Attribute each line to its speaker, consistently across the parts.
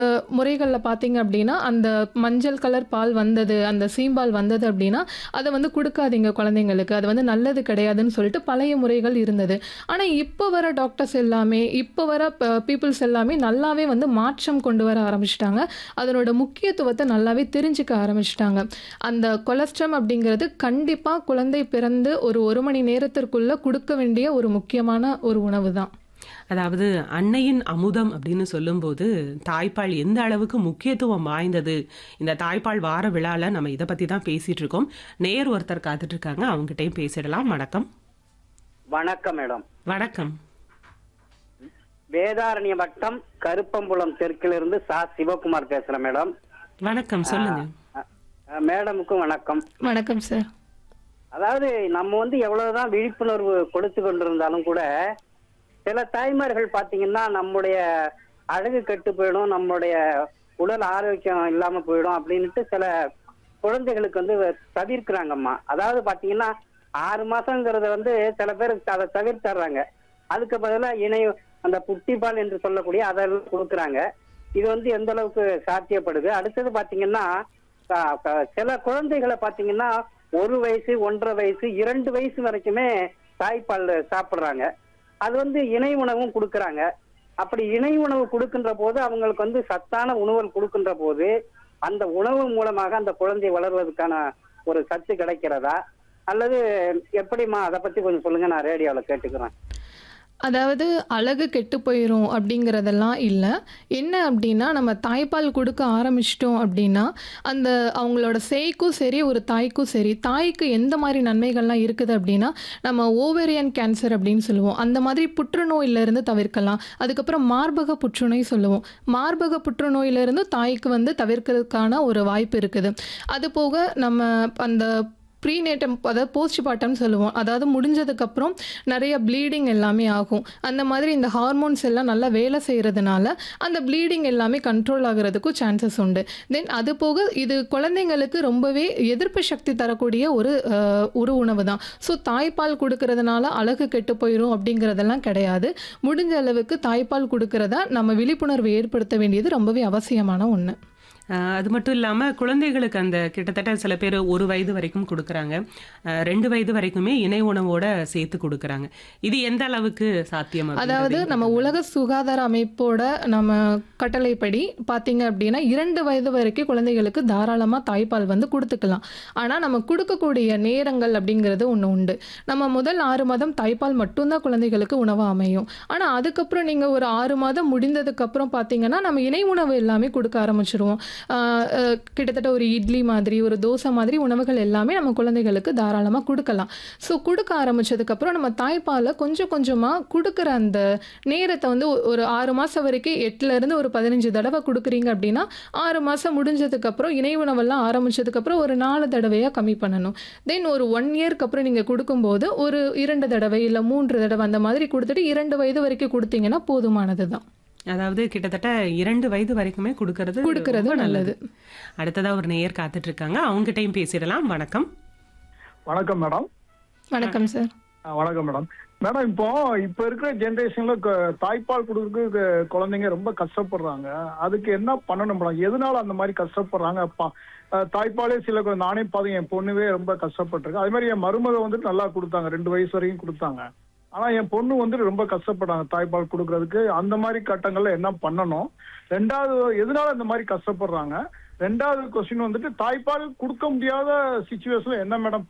Speaker 1: முறைகள்ல பார்த்தீங்க அப்படின்னா, அந்த மஞ்சள் கலர் பால் வந்தது, அந்த சீம்பால் வந்தது அப்படின்னா, அத வந்து குடுக்காதீங்க குழந்தைங்களுக்கு. அது வந்து நல்லது கிடையாதுன்னு சொல்லிட்டு பழைய முறைகள் இருந்தது. ஆனா, இப்ப வர டாக்டர்ஸ் எல்லாமே, இப்ப வர பீப்பிள்ஸ் எல்லாமே நல்லாவே வந்து மாற்றம் கொண்டு வர ஆரம்பிச்சுட்டாங்க. அதனோட முக்கியத்துவத்த நல்லாவே தெரிஞ்சுக்க ஆரம்பிச்சுட்டாங்க. அந்த கொலஸ்ட்ரம் அப்படிங்கிறது கண்டிப்பா குழந்தை பிறந்து ஒரு 1 மணி நேரத்திற்குள்ள குடுக்க வேண்டிய ஒரு முக்கியமான ஒரு உணவு தான்.
Speaker 2: அதாவது அன்னையின் அமுதம் அப்படின்னு சொல்லும்போது தாய்ப்பால் எந்த அளவுக்கு முக்கியத்துவம் வாய்ந்தது. இந்த தாய்ப்பால் வார விழால நம்ம இதை பத்தி தான் பேசிட்டு இருக்கோம். நேர் ஒருத்தர் காத்துட்டு இருக்காங்க, அவங்ககிட்டயும் பேசிடலாம். வணக்கம்.
Speaker 3: வணக்கம் மேடம்.
Speaker 2: வணக்கம்.
Speaker 3: வேதாரண்ய வட்டம் கருப்பம்புலம் தெற்கிலிருந்து சிவகுமார் பேசுறேன் மேடம்.
Speaker 2: வணக்கம், சொல்லுங்க.
Speaker 3: மேடமுக்கும் வணக்கம்.
Speaker 1: வணக்கம் சார்.
Speaker 3: அதாவது நம்ம வந்து எவ்வளவுதான் விழிப்புணர்வு கொடுத்து கொண்டிருந்தாலும் கூட சில தாய்மார்கள் பாத்தீங்கன்னா நம்முடைய அழகு கெட்டு போயிடும், நம்முடைய உடல் ஆரோக்கியம் இல்லாம போயிடும் அப்படின்ட்டு சில குழந்தைகளுக்கு வந்து தவிர்க்கிறாங்கம்மா. அதாவது பாத்தீங்கன்னா 6 மாசங்கிறத வந்து சில பேர் அதை தவிர்த்தர்றாங்க. அதுக்கு பதிலாக அந்த புட்டிப்பால் என்று சொல்லக்கூடிய அதெல்லாம் கொடுக்குறாங்க. இது வந்து எந்த அளவுக்கு சாத்தியப்படுது? அடுத்தது பாத்தீங்கன்னா சில குழந்தைகளை பாத்தீங்கன்னா 1 வயசு, 1.5 வயசு, 2 வயசு வரைக்குமே தாய்ப்பால் சாப்பிடுறாங்க. அது வந்து இணை உணவும் கொடுக்குறாங்க. அப்படி இணை உணவு கொடுக்கின்ற போது அவங்களுக்கு வந்து சத்தான உணவுகள் கொடுக்கின்ற போது அந்த உணவு மூலமாக அந்த குழந்தை வளர்வதற்கான ஒரு சத்து கிடைக்கிறதா அல்லது எப்படிமா? அதை பத்தி கொஞ்சம் சொல்லுங்க, நான் ரேடியோவில் கேட்டுக்கிறேன்.
Speaker 1: அதாவது அழகு கெட்டு போயிரும் அப்படிங்கிறதெல்லாம் இல்ல. என்ன அப்படின்னா, நம்ம தாய்ப்பால் குடுக்க ஆரம்பிச்சிட்டோம் அப்படின்னா, அந்த அவங்களோட சேய்க்கும் சரி, ஒரு தாய்க்கும் சரி, தாய்க்கு எந்த மாரி நன்மைகள்லாம் இருக்குது அப்படின்னா, நம்ம ஓவேரியன் கேன்சர் அப்படின்னு சொல்லுவோம். அந்த மாதிரி புற்றுநோயிலிருந்து தவிர்க்கலாம். அதுக்கப்புறம் மார்பக புற்றுநோய் சொல்லுவோம். மார்பக புற்றுநோயிலிருந்து தாய்க்கு வந்து தவிர்க்கிறதுக்கான ஒரு வாய்ப்பு இருக்குது. அதுபோக நம்ம அந்த ப்ரீநேட்டம், அதாவது போஸ்ட்மார்ட்டம்னு சொல்லுவோம். அதாவது முடிஞ்சதுக்கப்புறம் நிறைய ப்ளீடிங் எல்லாமே ஆகும். அந்த மாதிரி இந்த ஹார்மோன்ஸ் எல்லாம் நல்லா வேலை செய்கிறதுனால அந்த ப்ளீடிங் எல்லாமே கண்ட்ரோல் ஆகிறதுக்கும் சான்சஸ் உண்டு. தென் அது போக இது குழந்தைங்களுக்கு ரொம்பவே எதிர்ப்பு சக்தி தரக்கூடிய ஒரு உணவு தான். ஸோ தாய்ப்பால் கொடுக்கறதுனால அழகு கெட்டு போயிடும் அப்படிங்கிறதெல்லாம் கிடையாது. முடிஞ்ச அளவுக்கு தாய்ப்பால் கொடுக்கறதா நம்ம விழிப்புணர்வு ஏற்படுத்த வேண்டியது ரொம்பவே அவசியமான ஒன்று.
Speaker 2: அது மட்டும் இல்லாமல் குழந்தைகளுக்கு அந்த கிட்டத்தட்ட சில பேர் 1 வயது வரைக்கும் கொடுக்குறாங்க, 2 வயது வரைக்குமே இணை உணவோட சேர்த்து கொடுக்குறாங்க. இது எந்த அளவுக்கு சாத்தியம்?
Speaker 1: அதாவது நம்ம உலக சுகாதார அமைப்போட நம்ம கட்டளைப்படி பார்த்தீங்க அப்படின்னா 2 வயது வரைக்கும் குழந்தைகளுக்கு தாராளமாக தாய்ப்பால் வந்து கொடுத்துக்கலாம். ஆனால் நம்ம கொடுக்கக்கூடிய நேரங்கள் அப்படிங்கிறது ஒன்று உண்டு. நம்ம முதல் 6 மாதம் தாய்ப்பால் மட்டும்தான் குழந்தைகளுக்கு உணவாக அமையும். ஆனால் அதுக்கப்புறம் நீங்கள் ஒரு 6 மாதம் முடிந்ததுக்கப்புறம் பார்த்தீங்கன்னா நம்ம இணை உணவு எல்லாமே கொடுக்க ஆரம்பிச்சிருவோம். கிட்டத்தட்ட ஒரு இட்லி மாதிரி, ஒரு தோசை மாதிரி உணவுகள் எல்லாமே நம்ம குழந்தைகளுக்கு தாராளமாக கொடுக்கலாம். ஸோ கொடுக்க ஆரம்பிச்சதுக்கப்புறம் நம்ம தாய்ப்பாலை கொஞ்சம் கொஞ்சமாக கொடுக்குற அந்த நேரத்தை வந்து ஒரு 6 மாதம் வரைக்கும் 8லேருந்து ஒரு 15 தடவை கொடுக்குறீங்க அப்படின்னா 6 மாதம் முடிஞ்சதுக்கப்புறம் இணை உணவெல்லாம் ஆரம்பிச்சதுக்கப்புறம் ஒரு 4 தடவையாக கம்மி பண்ணணும். தென் ஒரு 1 இயர்க்கு அப்புறம் நீங்கள் கொடுக்கும்போது ஒரு 2 தடவை இல்லை 3 தடவை அந்த மாதிரி கொடுத்துட்டு 2 வயது வரைக்கும் கொடுத்தீங்கன்னா போதுமானது தான்.
Speaker 2: அதாவது கிட்டத்தட்ட 2 வயது வரைக்குமே கொடுக்கறது நல்லது. அடுத்ததா ஒரு நேயர் காத்துட்டு இருக்காங்க, அவங்ககிட்டயும் பேசிடலாம். வணக்கம்.
Speaker 4: வணக்கம் மேடம்.
Speaker 1: வணக்கம் சார்.
Speaker 4: வணக்கம் மேடம். மேடம், இப்போ இருக்கிற ஜென்ரேஷன்ல தாய்ப்பால் கொடுக்கறதுக்கு குழந்தைங்க ரொம்ப கஷ்டப்படுறாங்க. அதுக்கு என்ன பண்ணணும் மேடம்? எதனால அந்த மாதிரி கஷ்டப்படுறாங்க? தாய்ப்பாலே நானே பாத்தீங்க, என் பொண்ணுவே ரொம்ப கஷ்டப்பட்டிருக்கு. அதே மாதிரி என் மருமக வந்துட்டு நல்லா கொடுத்தாங்க, 2 வயசு வரைக்கும் கொடுத்தாங்க. ஆனா என் பொண்ணு வந்துட்டு ரொம்ப கஷ்டப்பட்டாங்க தாய்ப்பால் கொடுக்கறதுக்கு. அந்த மாதிரி கட்டங்கள்ல என்ன பண்ணணும்? 2வது, எதனால இந்த மாதிரி கஷ்டப்படுறாங்க? 2வது கொஸ்டின் வந்துட்டு தாய்ப்பால் கொடுக்க முடியாத சிச்சுவேஷன்ல என்ன மேடம்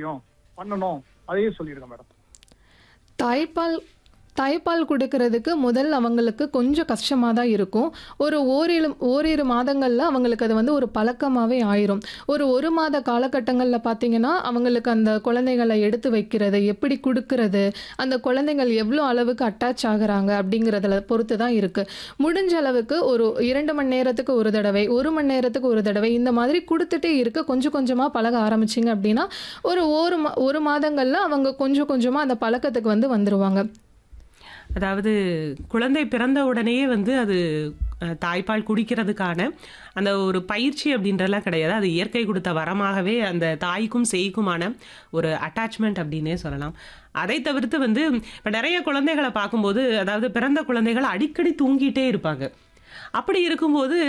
Speaker 4: பண்ணணும் அதையும் சொல்லிடுங்க மேடம்.
Speaker 1: தாய்ப்பால் கொடுக்கறதுக்கு முதல் அவங்களுக்கு கொஞ்சம் கஷ்டமாக தான் இருக்கும். ஓரிரு மாதங்களில் அவங்களுக்கு அது வந்து ஒரு பழக்கமாகவே ஆயிரும். ஒரு மாத காலகட்டங்களில் பார்த்தீங்கன்னா அவங்களுக்கு அந்த குழந்தைகளை எடுத்து வைக்கிறது, எப்படி கொடுக்கறது, அந்த குழந்தைகள் எவ்வளோ அளவுக்கு அட்டாச் ஆகுறாங்க அப்படிங்கிறதுல பொறுத்து தான் இருக்குது. முடிஞ்ச அளவுக்கு ஒரு 2 மணி நேரத்துக்கு ஒரு தடவை, 1 மணி நேரத்துக்கு ஒரு தடவை இந்த மாதிரி கொடுத்துட்டே இருக்க கொஞ்சம் கொஞ்சமாக பழக ஆரம்பிச்சிங்க அப்படின்னா ஒரு மாதங்களில் அவங்க கொஞ்சம் கொஞ்சமாக அந்த பழக்கத்துக்கு வந்து வந்துடுவாங்க.
Speaker 2: அதாவது குழந்தை பிறந்த உடனேயே வந்து அது தாய்ப்பால் குடிக்கிறதுக்கான அந்த ஒரு பயிற்சி அப்படின்றலாம் கிடையாது. அது இயற்கை கொடுத்த வரமாகவே அந்த தாய்க்கும் சேய்க்குமான ஒரு அட்டாச்மெண்ட் அப்படின்னே சொல்லலாம். அதை தவிர்த்து வந்து இப்போ நிறைய குழந்தைகளை பார்க்கும்போது, அதாவது பிறந்த குழந்தைகள் அடிக்கடி தூங்கிட்டே இருப்பாங்க. அப்படி இருக்கும்போது